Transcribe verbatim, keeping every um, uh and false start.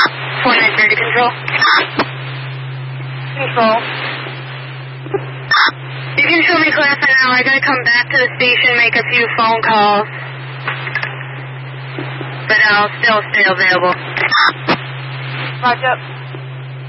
four nine zero to control. Control. You can show me clear for now. I gotta come back to the station, make a few phone calls. But I'll still stay available. Roger.